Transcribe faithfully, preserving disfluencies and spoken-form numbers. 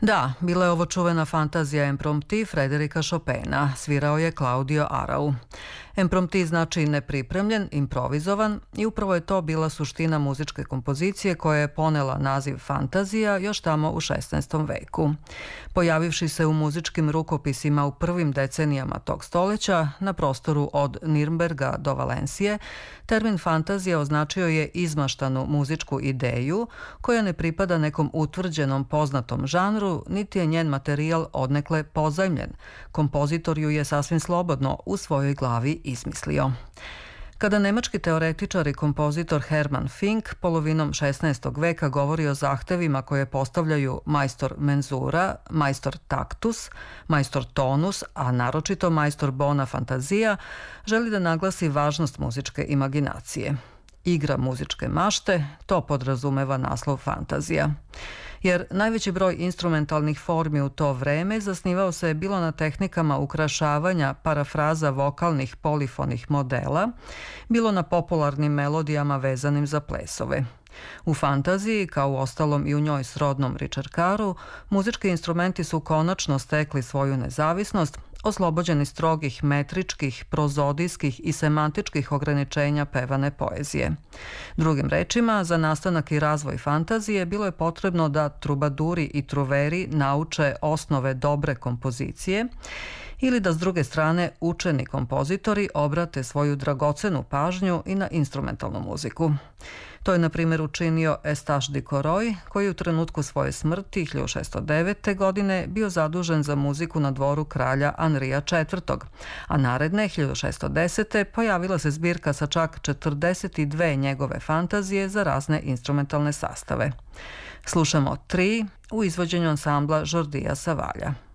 Da, bila je ovo čuvena fantazija Impromptu Frederika Chopina, svirao je Claudio Arau. Impromptu znači nepripremljen, improvizovan i upravo je to bila suština muzičke kompozicije koja je ponela naziv fantazija još tamo u šesnaestom veku. Pojavivši se u muzičkim rukopisima u prvim decenijama tog stoleća, na prostoru od Nirnberga do Valencije, termin fantazija označio je izmaštanu muzičku ideju koja ne pripada nekom utvrđenom poznatom žanru, niti je njen materijal odnekle pozajmljen. Kompozitor ju je sasvim slobodno u svojoj glavi izmislio. Kada nemački teoretičar i kompozitor Hermann Fink polovinom šesnaestog veka govori o zahtevima koje postavljaju majstor menzura, majstor taktus, majstor tonus, a naročito majstor bona fantazija, želi da naglasi važnost muzičke imaginacije. Igra muzičke mašte, to podrazumeva naslov fantazija. Jer najveći broj instrumentalnih formi u to vreme zasnivao se bilo na tehnikama ukrašavanja parafraza vokalnih polifonih modela, bilo na popularnim melodijama vezanim za plesove. U fantaziji, kao u ostalom i u njoj srodnom ričerkaru, muzički instrumenti su konačno stekli svoju nezavisnost, oslobođeni strogih metričkih, prozodijskih i semantičkih ograničenja pevane poezije. Drugim rečima, za nastanak i razvoj fantazije bilo je potrebno da trubaduri i truveri nauče osnove dobre kompozicije ili da s druge strane učeni kompozitori obrate svoju dragocenu pažnju i na instrumentalnu muziku. To je, na primjer, učinio Eustache de Querouaille, koji u trenutku svoje smrti hiljadu šesto devete. godine bio zadužen za muziku na dvoru kralja Anrija četvrtog. A naredne hiljadu šesto desete. pojavila se zbirka sa čak četrdeset dve njegove fantazije za razne instrumentalne sastave. Slušamo tri u izvođenju ansambla Jordija Savalja.